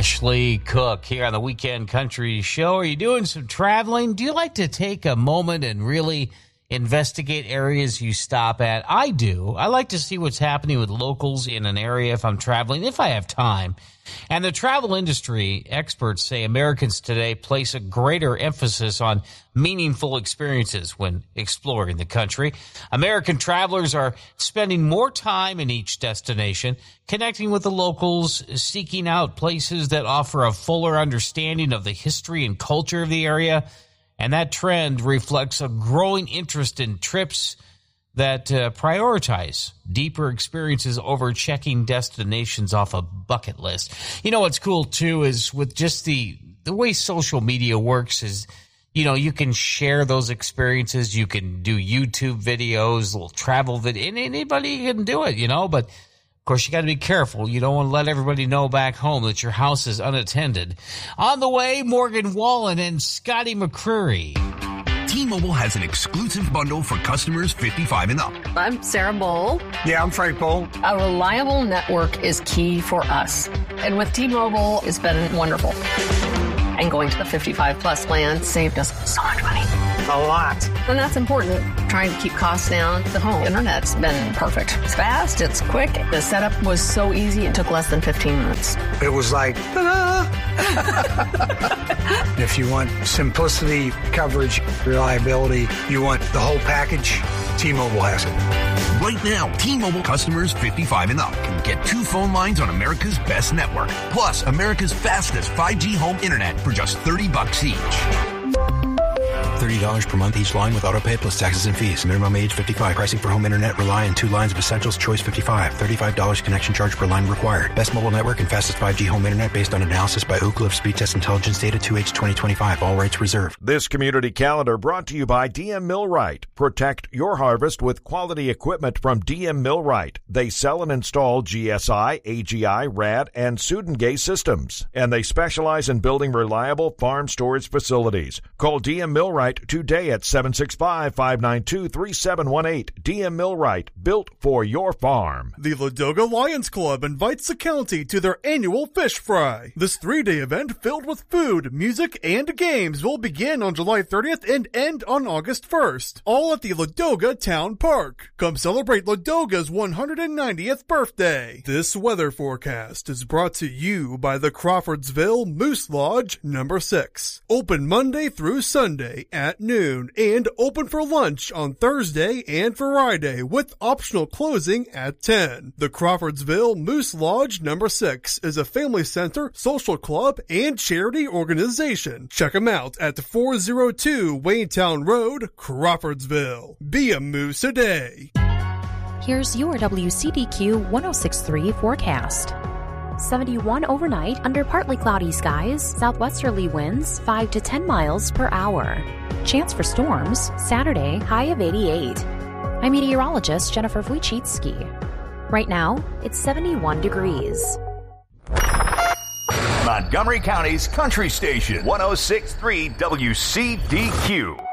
Ashley Cook here on the Weekend Country Show. Are you doing some traveling? Do you like to take a moment and really investigate areas you stop at? I do. I like to see what's happening with locals in an area if I'm traveling, if I have time. And the travel industry experts say Americans today place a greater emphasis on meaningful experiences when exploring the country. American travelers are spending more time in each destination, connecting with the locals, seeking out places that offer a fuller understanding of the history and culture of the area. And that trend reflects a growing interest in trips that prioritize deeper experiences over checking destinations off a bucket list. You know what's cool, too, is with just the way social media works is, you know, you can share those experiences. You can do YouTube videos, little travel video, and anybody can do it, you know, but of course, you got to be careful. You don't want to let everybody know back home that your house is unattended. On the way, Morgan Wallen and Scotty McCreery. T-Mobile has an exclusive bundle for customers 55 and up. I'm Sarah Bowl. Yeah, I'm Frank Bowl. A reliable network is key for us. And with T-Mobile, it's been wonderful. And going to the 55-plus plan saved us so much money. A lot. And that's important. Trying to keep costs down. The home internet's been perfect. It's fast. It's quick. The setup was so easy. It took less than 15 minutes. It was like, ta-da! If you want simplicity, coverage, reliability, you want the whole package, T-Mobile has it. Right now, T-Mobile customers 55 and up can get 2 phone lines on America's best network, plus America's fastest 5G home internet for just $30 each. $30 per month each line with autopay plus taxes and fees. Minimum age 55. Pricing for home internet rely on 2 lines of Essentials Choice 55. $35 connection charge per line required. Best mobile network and fastest 5G home internet based on analysis by Ookla of Speed Test Intelligence data 2H 2025. All rights reserved. This community calendar brought to you by DM Millwright. Protect your harvest with quality equipment from DM Millwright. They sell and install GSI, AGI, RAD, and Sudengate systems. And they specialize in building reliable farm storage facilities. Call DM Millwright today at 765-592-3718. DM Millwright, built for your farm. The Ladoga Lions Club invites the county to their annual fish fry. This 3-day event filled with food, music, and games will begin on July 30th and end on August 1st, all at the Ladoga Town Park. Come celebrate Ladoga's 190th birthday. This weather forecast is brought to you by the Crawfordsville Moose Lodge No. 6. Open Monday through Sunday at noon and open for lunch on Thursday and Friday with optional closing at 10. The Crawfordsville Moose Lodge No. 6 is a family center, social club, and charity organization. Check them out at 402 Waynetown Road, Crawfordsville. Be a moose today. Here's your WCDQ 106.3 forecast. 71 overnight under partly cloudy skies, southwesterly winds 5 to 10 miles per hour. Chance for storms, Saturday, high of 88. I'm meteorologist Jennifer Wojcicki. Right now, it's 71 degrees. Montgomery County's Country Station, 106.3 WCDQ.